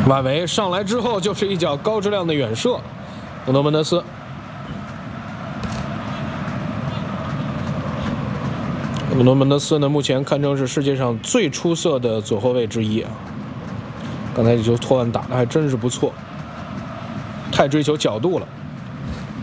外围上来之后就是一脚高质量的远射，努诺门德斯。努诺门德斯呢，目前堪称是世界上最出色的左后卫之一啊。刚才这球托恩打的还真是不错，太追求角度了。